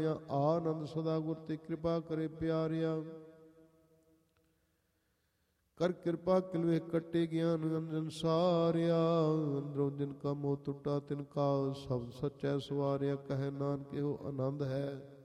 ਆਨੰਦ ਸਦਾ ਗੁਰ ਤੇ ਕਿਰਪਾ ਕਰੇ ਪਿਆਰਿਆ। ਕਰ ਕਿਰਪਾ ਕਿਲਵੇ ਕੱਟੇ ਗਿਆਨ ਅੰਜਨ ਸਾਰਿਆ। ਅੰਦਰੋਂ ਜਿਨ ਕਾ ਮੋਹ ਟੁੱਟਾ ਤਿਨ ਕਾ ਸ਼ਬਦ ਸੱਚੈ ਸਵਾਰਿਆ। ਕਹੈ ਨਾਨਕ ਇਹੋ ਆਨੰਦ ਹੈ